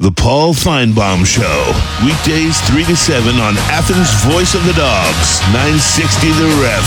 The Paul Feinbaum Show. Weekdays 3 to 7 on Athens' Voice of the Dogs. 960 The Ref.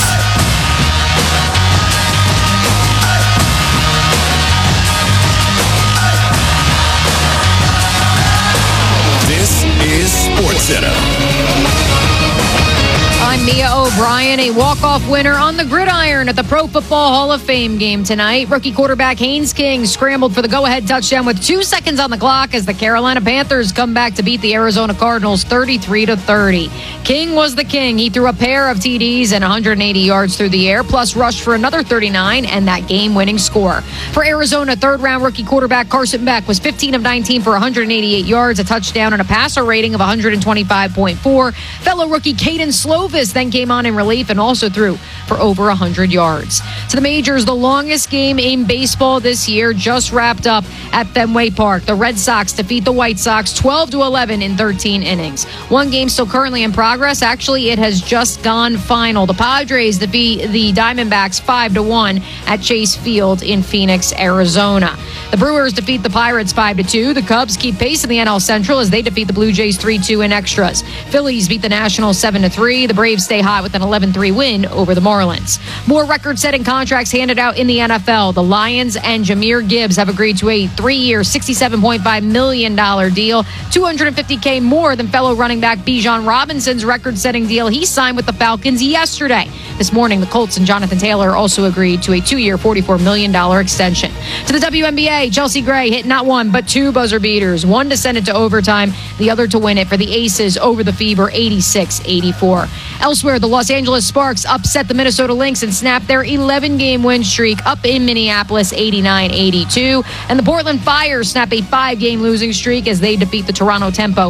This is SportsCenter. I'm Mia O'Brien, a walk-off winner on the gridiron at the Pro Football Hall of Fame game tonight. Rookie quarterback Haynes King scrambled for the go-ahead touchdown with 2 seconds on the clock as the Carolina Panthers come back to beat the Arizona Cardinals 33-30. King was the king. He threw a pair of TDs and 180 yards through the air, plus rushed for another 39 and that game-winning score. For Arizona, third-round rookie quarterback Carson Beck was 15 of 19 for 188 yards, a touchdown, and a passer rating of 125.4. Fellow rookie Caden Slovis then came on in relief and also threw for over 100 yards. To the majors, the longest game in baseball this year just wrapped up at Fenway Park. The Red Sox defeat the White Sox 12-11 in 13 innings. One game still currently in progress. Actually, it has just gone final. The Padres defeat the Diamondbacks 5-1 at Chase Field in Phoenix, Arizona. The Brewers defeat the Pirates 5-2. The Cubs keep pace in the NL Central as they defeat the Blue Jays 3-2 in extras. Phillies beat the Nationals 7-3. The Braves stay hot with an 11-3 win over the Marlins. More record-setting contracts handed out in the NFL. The Lions and Jahmyr Gibbs have agreed to a 3-year, $67.5 million deal, $250K more than fellow running back Bijan Robinson's record-setting deal he signed with the Falcons yesterday. This morning, the Colts and Jonathan Taylor also agreed to a 2-year, $44 million extension. To the WNBA, Chelsea Gray hit not one, but two buzzer beaters. One to send it to overtime, the other to win it for the Aces over the Fever, 86-84. Elsewhere, the Los Angeles Sparks upset the Minnesota Lynx and snapped their 11-game win streak up in Minneapolis, 89-82. And the Portland Fire snap a 5-game losing streak as they defeat the Toronto Tempo,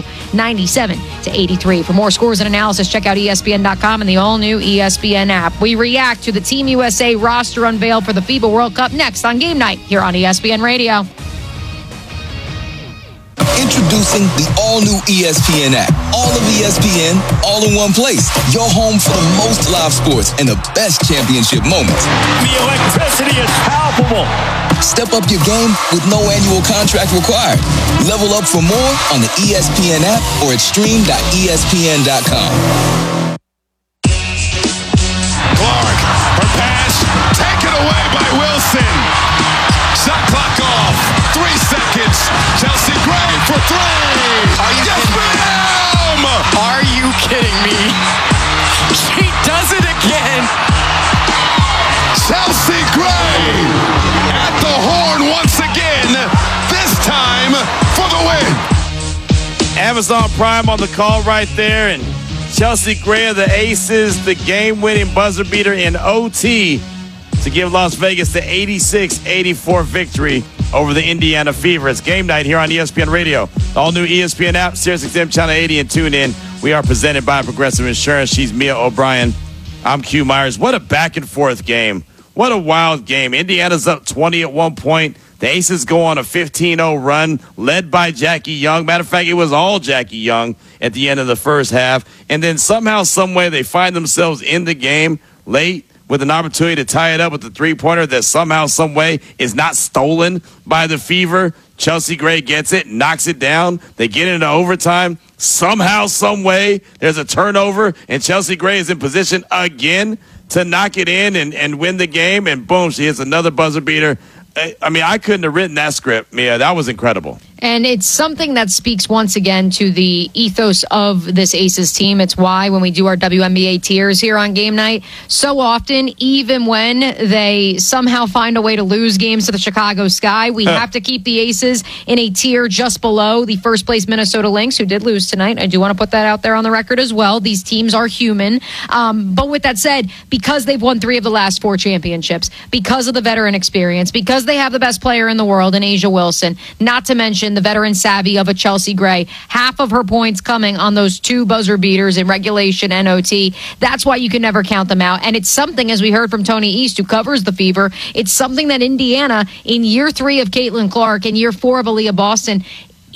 97-83. For more scores and analysis, check out ESPN.com and the all-new ESPN app. We react to the Team USA roster unveiled for the FIBA World Cup next on Game Night here on ESPN Radio. Introducing the all-new ESPN app. All of ESPN, all in one place. Your home for the most live sports and the best championship moments. The electricity is palpable. Step up your game with no annual contract required. Level up for more on the ESPN app or at stream.espn.com. Clark, her pass, taken away by Wilson. Shot clock off. 3 seconds. Chelsea Gray for 3. Yes, ma'am! Are you kidding me? She does it again. Chelsea Gray at the horn once again. This time for the win. Amazon Prime on the call right there, and Chelsea Gray of the Aces, the game-winning buzzer beater in OT to give Las Vegas the 86-84 victory over the Indiana Fever. It's Game Night here on ESPN Radio. The all-new ESPN app, SiriusXM Channel 80, and tune in. We are presented by Progressive Insurance. She's Mia O'Brien. I'm Q Myers. What a back-and-forth game. What a wild game. Indiana's up 20 at one point. The Aces go on a 15-0 run, led by Jackie Young. Matter of fact, it was all Jackie Young at the end of the first half. And then somehow, someway, they find themselves in the game late with an opportunity to tie it up with the three-pointer that somehow, someway is not stolen by the Fever. Chelsea Gray gets it, knocks it down. They get into overtime. Somehow, someway, there's a turnover, and Chelsea Gray is in position again to knock it in and win the game. And boom, she hits another buzzer beater. I mean, I couldn't have written that script, Mia. That was incredible. And it's something that speaks once again to the ethos of this Aces team. It's why when we do our WNBA tiers here on Game Night, so often, even when they somehow find a way to lose games to the Chicago Sky, we have to keep the Aces in a tier just below the first place Minnesota Lynx, who did lose tonight. I do want to put that out there on the record as well. These teams are human. But with that said, because they've won 3 of the last 4 championships, because of the veteran experience, because they have the best player in the world in A'ja Wilson, not to mention the veteran savvy of a Chelsea Gray, half of her points coming on those 2 buzzer beaters in regulation and OT. That's why you can never count them out. And it's something, as we heard from Tony East, who covers the Fever, it's something that Indiana, in year 3 of Caitlin Clark and year 4 of Aaliyah Boston,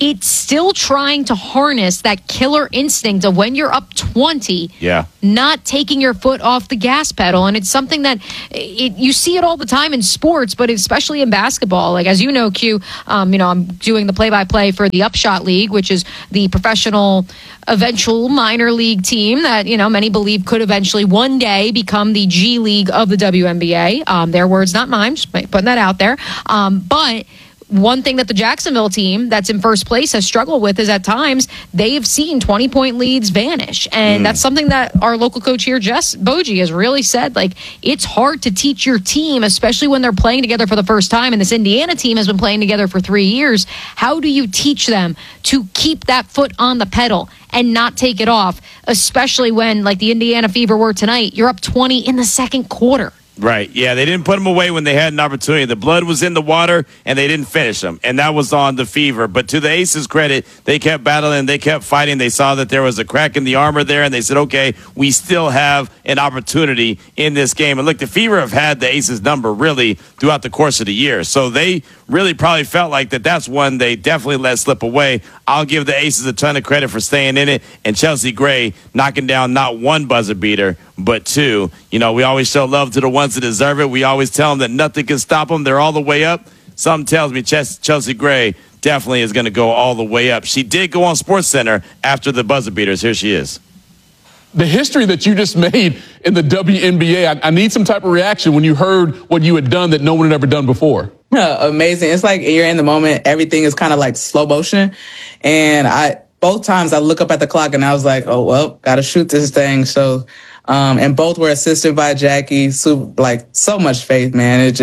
it's still trying to harness that killer instinct of when you're up 20, not taking your foot off the gas pedal. And it's something that you see it all the time in sports, but especially in basketball. Like, as you know, Q, I'm doing the play-by-play for the Upshot League, which is the professional eventual minor league team that, many believe could eventually one day become the G League of the WNBA. Their words, not mine, just putting that out there. But one thing that the Jacksonville team that's in first place has struggled with is at times they've seen 20-point leads vanish. And that's something that our local coach here, Jess Bogie, has really said, like, it's hard to teach your team, especially when they're playing together for the first time. And this Indiana team has been playing together for 3 years. How do you teach them to keep that foot on the pedal and not take it off, especially when, like the Indiana Fever were tonight, you're up 20 in the second quarter? Right. Yeah, they didn't put them away when they had an opportunity. The blood was in the water, and they didn't finish them. And that was on the Fever. But to the Aces' credit, they kept battling. They kept fighting. They saw that there was a crack in the armor there, and they said, okay, we still have an opportunity in this game. And look, the Fever have had the Aces' number really throughout the course of the year. So they really probably felt like that's one they definitely let slip away. I'll give the Aces a ton of credit for staying in it, and Chelsea Gray knocking down not one buzzer beater, but two. We always show love to the ones that deserve it. We always tell them that nothing can stop them. They're all the way up. Something tells me Chelsea Gray definitely is going to go all the way up. She did go on SportsCenter after the buzzer beaters. Here she is. The history that you just made in the WNBA, I need some type of reaction when you heard what you had done that no one had ever done before. Amazing. It's like you're in the moment. Everything is kind of like slow motion. And both times I look up at the clock and I was like, oh, well, got to shoot this thing. So, and both were assisted by Jackie. So much faith, man.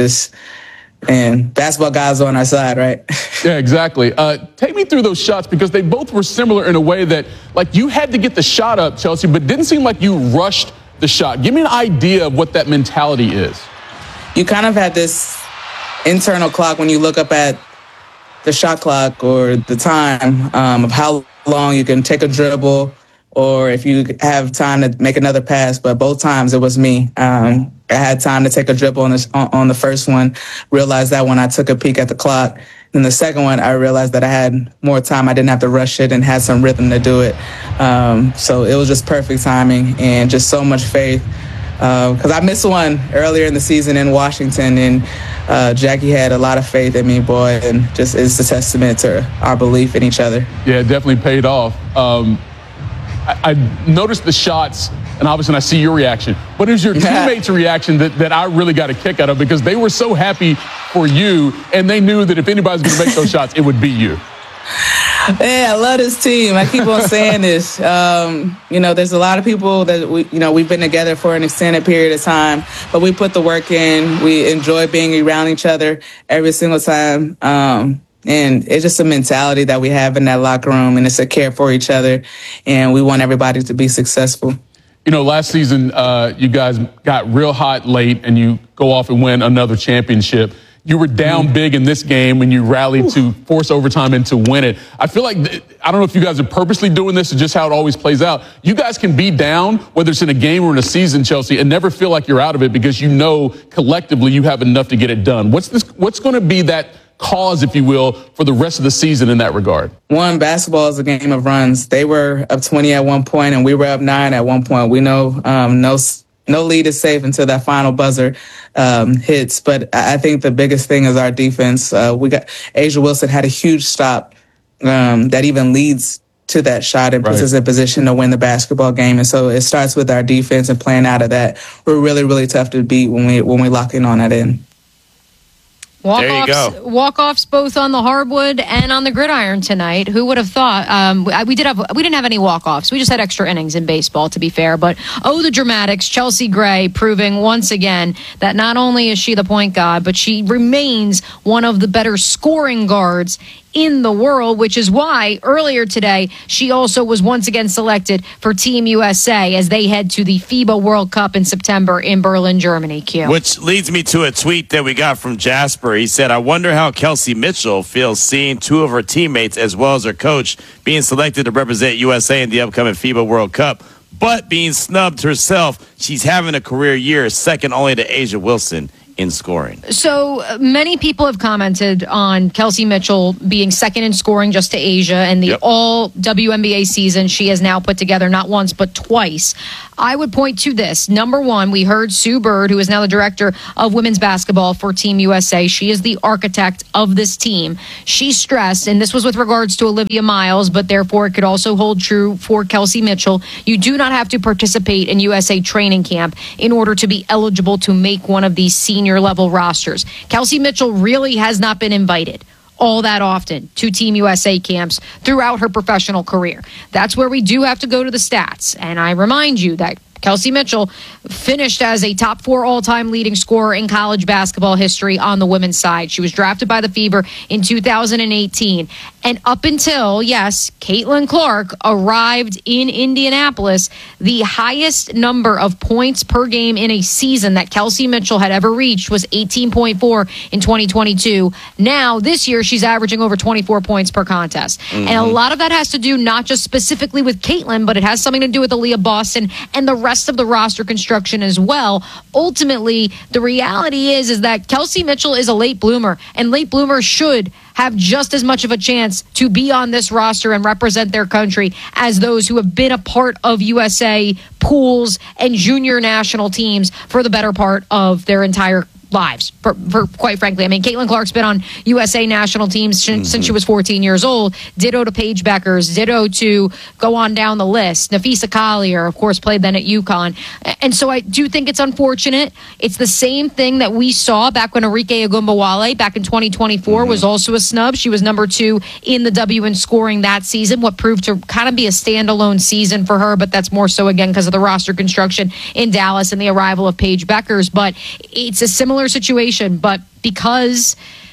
And basketball guys on our side, right? Yeah, exactly. Take me through those shots, because they both were similar in a way that, like, you had to get the shot up, Chelsea, but didn't seem like you rushed the shot. Give me an idea of what that mentality is. You kind of had this internal clock when you look up at the shot clock or the time of how long you can take a dribble or if you have time to make another pass. But both times it was me. I had time to take a dribble on the first one, realized that when I took a peek at the clock. Then the second one, I realized that I had more time. I didn't have to rush it and had some rhythm to do it. So it was just perfect timing and just so much faith. Because I missed one earlier in the season in Washington, and Jackie had a lot of faith in me, boy, and just it's a testament to our belief in each other. Yeah, it definitely paid off. I noticed the shots, and obviously I see your reaction. What is your teammates' reaction that I really got a kick out of? Because they were so happy for you, and they knew that if anybody's going to make those shots, it would be you. Yeah, I love this team. I keep on saying this. There's a lot of people that we've been together for an extended period of time, but we put the work in. We enjoy being around each other every single time. And it's just a mentality that we have in that locker room, and it's a care for each other, and we want everybody to be successful. Last season, you guys got real hot late, and you go off and win another championship. You were down big in this game, and you rallied to force overtime and to win it. I feel like, I don't know if you guys are purposely doing this or just how it always plays out. You guys can be down, whether it's in a game or in a season, Chelsea, and never feel like you're out of it because you know collectively you have enough to get it done. What's going to be that cause, if you will, for the rest of the season in that regard? One, basketball is a game of runs. They were up 20 at one point, and we were up 9 at one point. We know no lead is safe until that final buzzer hits. But I think the biggest thing is our defense. A'ja Wilson had a huge stop that even leads to that shot and puts us in position to win the basketball game. And so it starts with our defense and playing out of that. We're really, really tough to beat when we lock in on that end. Walk-offs both on the hardwood and on the gridiron tonight. Who would have thought? We didn't have any walk-offs. We just had extra innings in baseball, to be fair. But the dramatics. Chelsea Gray proving once again that not only is she the point guard, but she remains one of the better scoring guards in the world, which is why earlier today she also was once again selected for Team USA as they head to the FIBA World Cup in September in Berlin, Germany. Q. Which leads me to a tweet that we got from Jasper. He said, I wonder how Kelsey Mitchell feels seeing two of her teammates as well as her coach being selected to represent USA in the upcoming FIBA World Cup, but being snubbed herself. She's having a career year, second only to A'ja Wilson in scoring. So many people have commented on Kelsey Mitchell being second in scoring just to Asia, and the all WNBA season she has now put together not once but twice. I would point to this. Number one, we heard Sue Bird, who is now the director of women's basketball for Team USA. She is the architect of this team. She stressed, and this was with regards to Olivia Miles, but therefore it could also hold true for Kelsey Mitchell, you do not have to participate in USA training camp in order to be eligible to make one of these senior level rosters. Kelsey Mitchell really has not been invited all that often to Team USA camps throughout her professional career. That's where we do have to go to the stats. And I remind you that Kelsey Mitchell finished as a top 4 all-time leading scorer in college basketball history on the women's side. She was drafted by the Fever in 2018. And up until, yes, Caitlin Clark arrived in Indianapolis, the highest number of points per game in a season that Kelsey Mitchell had ever reached was 18.4 in 2022. Now, this year, she's averaging over 24 points per contest. And a lot of that has to do not just specifically with Caitlin, but it has something to do with Aaliyah Boston and the rest of the roster construction as well. Ultimately, the reality is that Kelsey Mitchell is a late bloomer, and late bloomers should have just as much of a chance to be on this roster and represent their country as those who have been a part of USA pools and junior national teams for the better part of their entire lives, for quite frankly. I mean, Caitlin Clark's been on USA national teams since she was 14 years old. Ditto to Paige Beckers. Ditto to go on down the list. Nafisa Collier, of course, played then at UConn. And so I do think it's unfortunate. It's the same thing that we saw back when Arike Ogunbowale back in 2024 was also a snub. She was number 2 in the W in scoring that season, what proved to kind of be a standalone season for her, but that's more so, again, because of the roster construction in Dallas and the arrival of Paige Beckers. But it's a similar situation, but because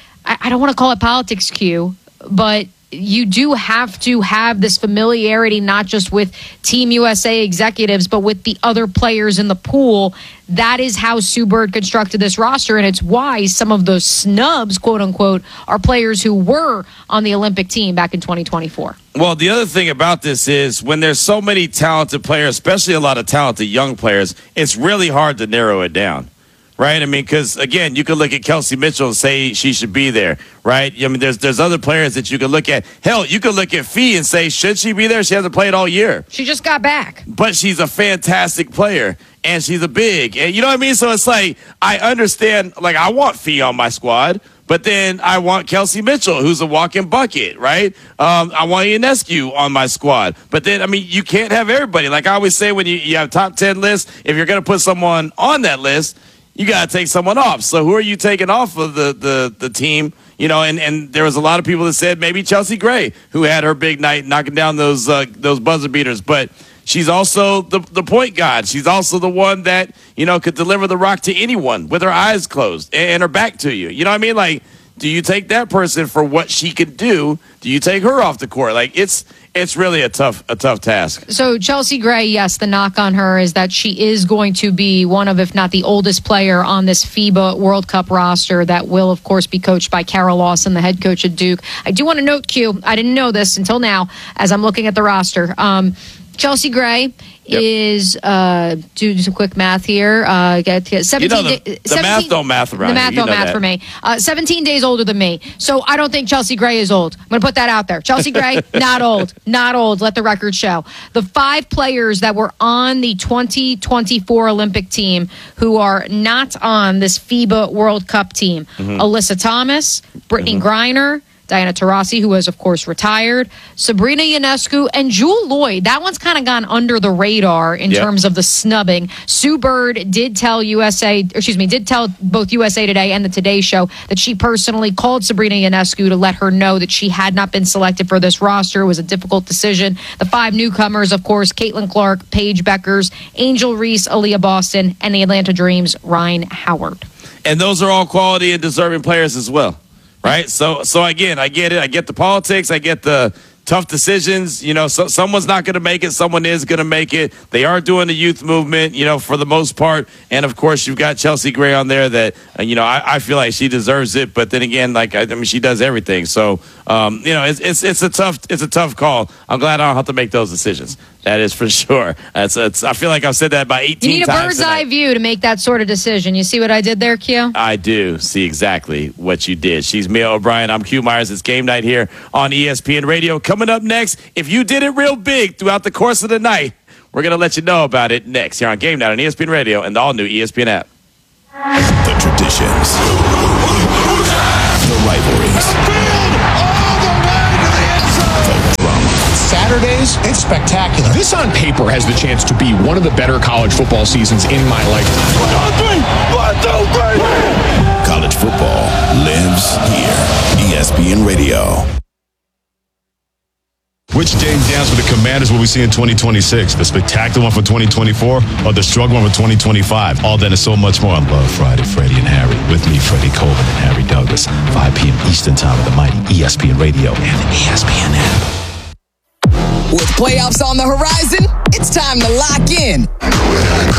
I don't want to call it politics, Q, but you do have to have this familiarity not just with Team USA executives, but with the other players in the pool. That is how Sue Bird constructed this roster, and it's why some of those snubs, quote unquote, are players who were on the Olympic team back in 2024. Well, the other thing about this is when there's so many talented players, especially a lot of talented young players, it's really hard to narrow it down. Right? I mean, because, again, you could look at Kelsey Mitchell and say she should be there, right? I mean, there's other players that you could look at. Hell, you could look at Fee and say, should she be there? She hasn't played all year. She just got back. But she's a fantastic player, and she's a big. And you know what I mean? So it's like, I understand, like, I want Fee on my squad, but then I want Kelsey Mitchell, who's a walking bucket, right? I want Ionescu on my squad. But then, I mean, you can't have everybody. Like I always say, when you have top 10 lists, if you're going to put someone on that list, you got to take someone off. So who are you taking off of the team? You know, and there was a lot of people that said maybe Chelsea Gray, who had her big night knocking down those buzzer beaters. But she's also the point guard. She's also the one that, you know, could deliver the rock to anyone with her eyes closed and her back to you. You know what I mean? Like, do you take that person for what she could do? Do you take her off the court? Like, it's really a tough task. So Chelsea Gray, yes, the knock on her is that she is going to be one of, if not the oldest player on this FIBA World Cup roster that will, of course, be coached by Carol Lawson, the head coach at Duke. I do want to note, Q, I didn't know this until now as I'm looking at the roster. Chelsea Gray is, do some quick math here. Get 17 you know the math don't math around. The math don't math for me. 17 days older than me. So I don't think Chelsea Gray is old. I'm going to put that out there. Chelsea Gray, not old. Not old. Let the record show. The 5 players that were on the 2024 Olympic team who are not on this FIBA World Cup team. Alyssa Thomas, Brittany Griner, Diana Taurasi, who was, of course, retired, Sabrina Ionescu, and Jewel Lloyd. That one's kind of gone under the radar in terms of the snubbing. Sue Bird did tell both USA Today and the Today Show that she personally called Sabrina Ionescu to let her know that she had not been selected for this roster. It was a difficult decision. The 5 newcomers, of course, Caitlin Clark, Paige Beckers, Angel Reese, Aaliyah Boston, and the Atlanta Dream's Ryan Howard. And those are all quality and deserving players as well. Right. So again, I get it. I get the politics. I get the tough decisions. You know, so someone's not going to make it. Someone is going to make it. They are doing the youth movement, you know, for the most part. And of course, you've got Chelsea Gray on there that, you know, I feel like she deserves it. But then again, like, I mean, she does everything. So, you know, it's a tough call. I'm glad I don't have to make those decisions. That is for sure. I feel like I've said that about 18 times. You need a bird's eye view to make that sort of decision. You see what I did there, Q? I do see exactly what you did. She's Mia O'Brien. I'm Q Myers. It's game night here on ESPN Radio. Coming up next, if you did it real big throughout the course of the night, we're going to let you know about it next here on Game Night on ESPN Radio and the all-new ESPN app. The traditions, the rivalries, Saturdays, it's spectacular. This on paper has the chance to be one of the better college football seasons in my lifetime. college football lives here. ESPN Radio. Which James Downs for the Commanders will we see in 2026? The spectacular one for 2024 or the struggle one for 2025? All that and so much more on Love Friday. Freddie and Harry. With me, Freddie Colvin and Harry Douglas. 5 p.m. Eastern Time with the mighty ESPN Radio and the ESPN app. With playoffs on the horizon, it's time to lock in